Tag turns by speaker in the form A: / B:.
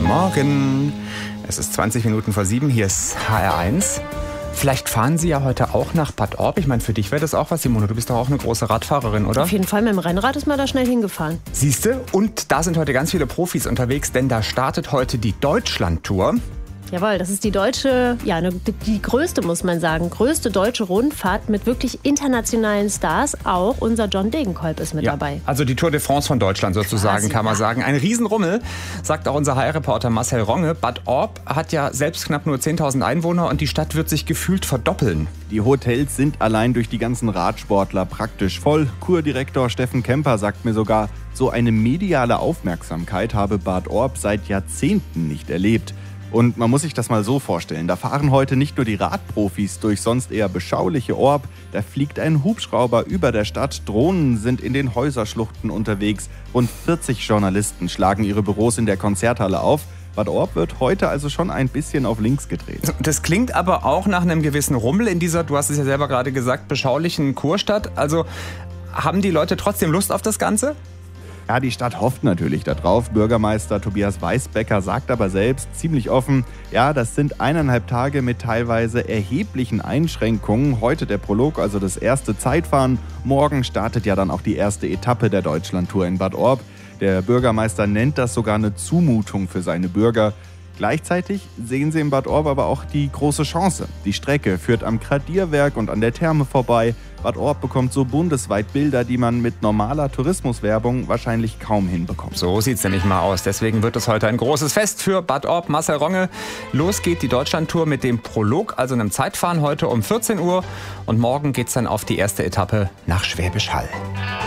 A: Morgen. Es ist 20 Minuten vor 7. Hier ist HR1. Vielleicht fahren Sie ja heute auch nach Bad Orb. Ich meine, für dich wäre das auch was, Simone. Du bist doch auch eine große Radfahrerin, oder?
B: Auf jeden Fall, mit dem Rennrad ist man da schnell hingefahren.
A: Siehste, und da sind heute ganz viele Profis unterwegs, denn da startet heute die Deutschlandtour.
B: Jawohl, das ist die deutsche, die größte, muss man sagen, größte deutsche Rundfahrt mit wirklich internationalen Stars. Auch unser John Degenkolb ist mit dabei.
A: Also die Tour de France von Deutschland sozusagen,
B: Quasi,
A: kann man sagen. Ein Riesenrummel, sagt auch unser HR-Reporter Marcel Ronge. Bad Orb hat ja selbst knapp nur 10.000 Einwohner und die Stadt wird sich gefühlt verdoppeln.
C: Die Hotels sind allein durch die ganzen Radsportler praktisch voll. Kurdirektor Steffen Kemper sagt mir sogar, so eine mediale Aufmerksamkeit habe Bad Orb seit Jahrzehnten nicht erlebt. Und man muss sich das mal so vorstellen, da fahren heute nicht nur die Radprofis durch sonst eher beschauliche Orb, da fliegt ein Hubschrauber über der Stadt, Drohnen sind in den Häuserschluchten unterwegs, rund 40 Journalisten schlagen ihre Büros in der Konzerthalle auf. Bad Orb wird heute also schon ein bisschen auf links gedreht.
A: Das klingt aber auch nach einem gewissen Rummel in dieser, du hast es ja selber gerade gesagt, beschaulichen Kurstadt. Also haben die Leute trotzdem Lust auf das Ganze?
C: Ja, die Stadt hofft natürlich darauf. Bürgermeister Tobias Weisbecker sagt aber selbst ziemlich offen, ja, das sind 1,5 Tage mit teilweise erheblichen Einschränkungen. Heute der Prolog, also das erste Zeitfahren. Morgen startet ja dann auch die erste Etappe der Deutschlandtour in Bad Orb. Der Bürgermeister nennt das sogar eine Zumutung für seine Bürger. Gleichzeitig sehen sie in Bad Orb aber auch die große Chance. Die Strecke führt am Gradierwerk und an der Therme vorbei. Bad Orb bekommt so bundesweit Bilder, die man mit normaler Tourismuswerbung wahrscheinlich kaum hinbekommt.
A: So sieht's nämlich mal aus. Deswegen wird es heute ein großes Fest für Bad Orb. Marcel Ronge. Los geht die Deutschlandtour mit dem Prolog, also einem Zeitfahren heute um 14 Uhr. Und morgen geht's dann auf die erste Etappe nach Schwäbisch Hall.